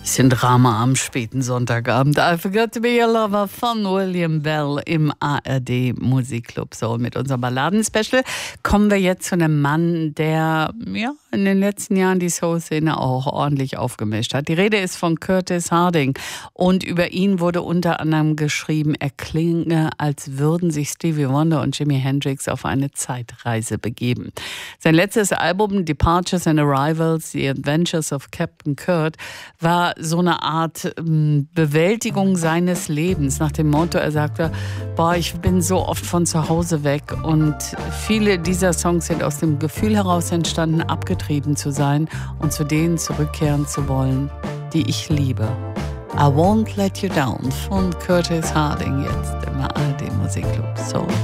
Bisschen Drama am späten Sonntagabend. I Forgot to Be Your Lover von William Bell im ARD Musikclub. So, mit unserem Balladen-Special kommen wir jetzt zu einem Mann, der in den letzten Jahren die Soul-Szene auch ordentlich aufgemischt hat. Die Rede ist von Curtis Harding und über ihn wurde unter anderem geschrieben, er klinge, als würden sich Stevie Wonder und Jimi Hendrix auf eine Zeitreise begeben. Sein letztes Album, Departures and Arrivals, The Adventures of Captain Kurt, war so eine Art Bewältigung seines Lebens. Nach dem Motto, er sagte, ich bin so oft von zu Hause weg, und viele dieser Songs sind aus dem Gefühl heraus entstanden, abgetrieben zu sein und zu denen zurückkehren zu wollen, die ich liebe. I Won't Let You Down von Curtis Harding, jetzt im ARD Musikclub. So.